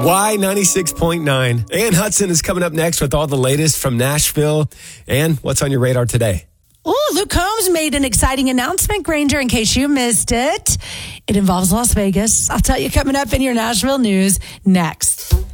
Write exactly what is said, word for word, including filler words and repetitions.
Y ninety-six point nine. Ann Hudson is coming up next with all the latest from Nashville. Ann, what's on your radar today? Oh, Luke Combs made an exciting announcement, Granger, in case you missed it. It involves Las Vegas. I'll tell you coming up in your Nashville news next.